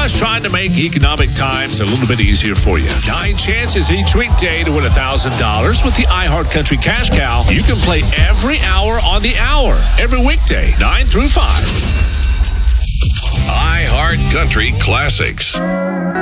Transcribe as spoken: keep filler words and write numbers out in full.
just trying to make economic times a little bit easier for you. Nine chances each weekday to win one thousand dollars with the iHeartCountry Cash Cow. You can play every hour on the hour, every weekday, nine through five. iHeartCountry Classics.